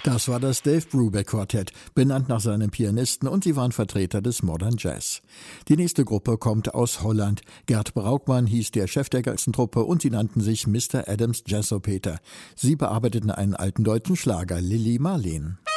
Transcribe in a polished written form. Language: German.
Das war das Dave Brubeck Quartett, benannt nach seinem Pianisten, und sie waren Vertreter des Modern Jazz. Die nächste Gruppe kommt aus Holland. Gert Braukmann hieß der Chef der ganzen Truppe und sie nannten sich Mr. Adams Jazzopeter. Sie bearbeiteten einen alten deutschen Schlager, Lili Marleen.